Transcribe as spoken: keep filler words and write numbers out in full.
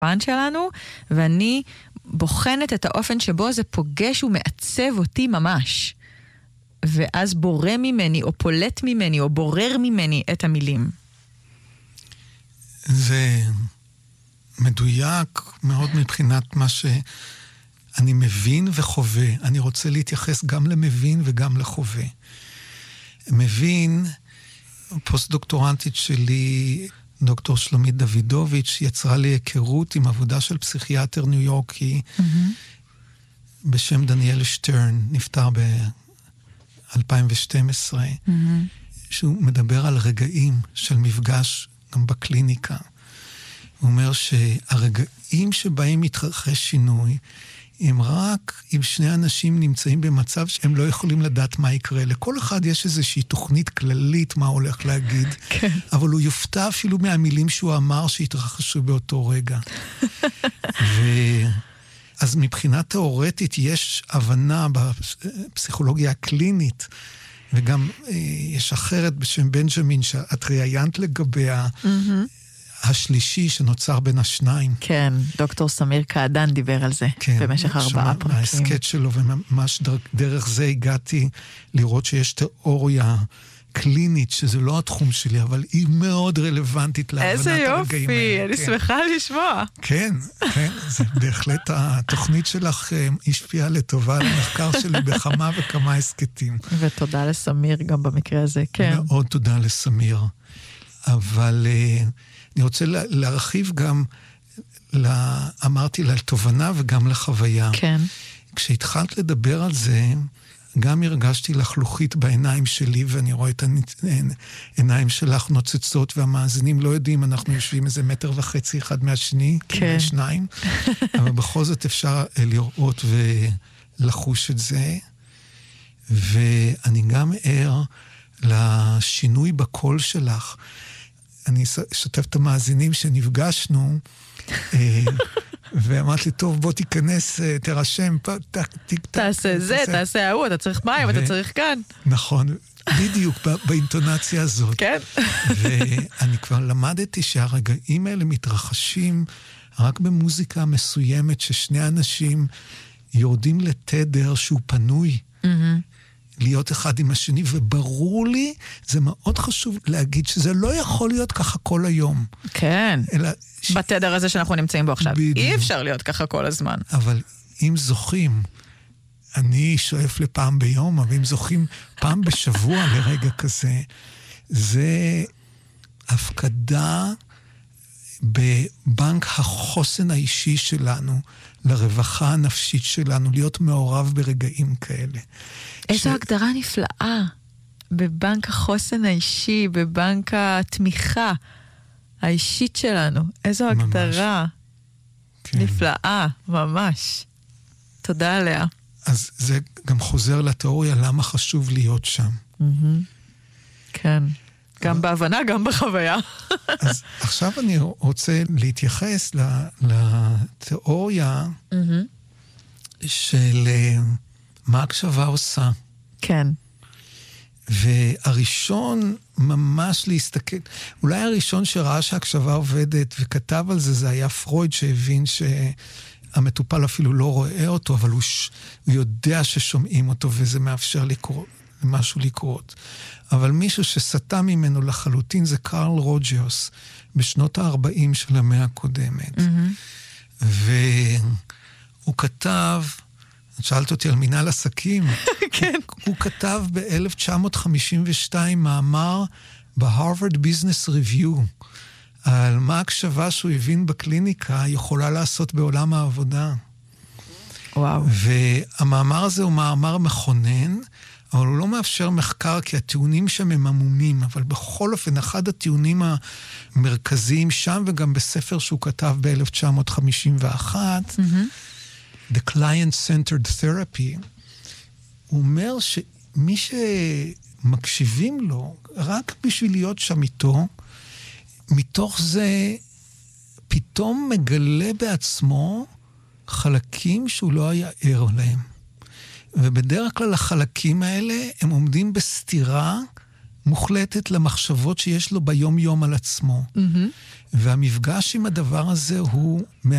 באולפן שלנו, ואני בוחנת את האופן שבו זה פוגש ומעצב אותי ממש. ואז בורא ממני, או פולט ממני, או בורר ממני את המילים. זה מדויק מאוד מבחינת מה שאני מבין וחווה. אני רוצה להתייחס גם למבין וגם לחווה. מבין, פוסט-דוקטורנטית שלי, דוקטור שלומית דוידוביץ', יצרה לי היכרות עם עבודה של פסיכיאטר ניו יורקי, mm-hmm. בשם דניאל שטרן, נפטר ב-אלפיים ושתים עשרה, mm-hmm. שהוא מדבר על רגעים של מפגש גם בקליניקה. הוא אומר שהרגעים שבהם מתרחש שינוי, הם רק אם שני אנשים נמצאים במצב שהם לא יכולים לדעת מה יקרה. לכל אחד יש איזושהי תוכנית כללית מה הולך להגיד, כן. אבל הוא יופתע אפילו מהמילים שהוא אמר שהתרחשו באותו רגע. ו... אז מבחינה תיאורטית יש הבנה בפסיכולוגיה הקלינית, וגם אה, יש אחרת בשם בנג'מין שאת ראיינת לגביה, mm-hmm. השלישי שנוצר בין השניים. כן, דוקטור סמיר קעדן דיבר על זה כן, במשך ארבעה פרקים. מהסקט שלו, וממש דרך, דרך זה הגעתי לראות שיש תיאוריה קלינית, שזה לא התחום שלי, אבל היא מאוד רלוונטית להבנת הרגעים האלה. איזה יופי, אני כן. שמחה לשמוע. כן, כן, זה בהחלט התוכנית שלך השפיעה לטובה על המחקר שלי בכמה וכמה הסקטים. ותודה לסמיר גם במקרה הזה, כן. מאוד תודה לסמיר. אבל אני רוצה להרחיב גם, אמרתי לה, לתובנה וגם לחוויה. כן. כשהתחלת לדבר על זה, גם הרגשתי לחלוכית בעיניים שלי, ואני רואה את העיניים שלך נוצצות, והמאזינים לא יודעים, אנחנו יושבים איזה מטר וחצי אחד מהשני, כן. שניים, אבל בכל זאת אפשר לראות ולחוש את זה. ואני גם ער לשינוי בקול שלך. אני אשתף את המאזינים שנפגשנו, ואמרת לי, טוב, בוא תיכנס, תרשם, תעשה זה, תעשה ההוא, אתה צריך מים, אתה צריך כאן. נכון, בדיוק באינטונציה הזאת. כן. ואני כבר למדתי שהרגעים האלה מתרחשים רק במוזיקה מסוימת, ששני אנשים יורדים לתדר שהוא פנוי. להיות אחד עם השני, וברור לי, זה מאוד חשוב להגיד שזה לא יכול להיות ככה כל היום. כן, אלא ש... בתדר הזה שאנחנו נמצאים בו עכשיו. בדיוק. אי אפשר להיות ככה כל הזמן. אבל אם זוכים, אני שואף לפעם ביום, אבל אם זוכים פעם בשבוע לרגע כזה, זה הפקדה בבנק החוסן האישי שלנו, לרווחה הנפשית שלנו, להיות מעורב ברגעים כאלה. איזו ש... הגדרה נפלאה, בבנק החוסן האישי, בבנק התמיכה האישית שלנו. איזו ממש. הגדרה כן. נפלאה, ממש. תודה עליה. אז זה גם חוזר לתיאוריה, למה חשוב להיות שם. Mm-hmm. כן. גם בהבנה, גם בחוויה. אז עכשיו אני רוצה להתייחס לתיאוריה של מה הקשבה עושה. כן. והראשון ממש להסתכל, אולי הראשון שראה שהקשבה עובדת וכתב על זה, זה היה פרויד שהבין שהמטופל אפילו לא רואה אותו, אבל הוא, ש... הוא יודע ששומעים אותו וזה מאפשר לקרוא, משהו לקרות. אבל מישהו שסטה ממנו לחלוטין זה קרל רוג'רס, בשנות ה-ארבעים של המאה הקודמת. Mm-hmm. והוא כתב, את שאלת אותי על מנהל עסקים, כן. הוא, הוא כתב ב-אלף תשע מאות חמישים ושתיים מאמר בהרווארד ביזנס ריוויו, על מה הקשבה שהוא הבין בקליניקה יכולה לעשות בעולם העבודה. וואו. והמאמר הזה הוא מאמר מכונן, אבל הוא לא מאפשר מחקר, כי הטיעונים שם הם עמומים, אבל בכל אופן, אחד הטיעונים המרכזיים שם, וגם בספר שהוא כתב ב-אלף תשע מאות חמישים ואחת, mm-hmm. The Client-Centered Therapy, הוא אומר שמי שמקשיבים לו, רק בשביל להיות שם איתו, מתוך זה פתאום מגלה בעצמו חלקים שהוא לא היה ער להם. ובדרך כלל החלקים האלה הם עומדים בסתירה מוחלטת למחשבות שיש לו ביום יום על עצמו. Mm-hmm. והמפגש עם הדבר הזה הוא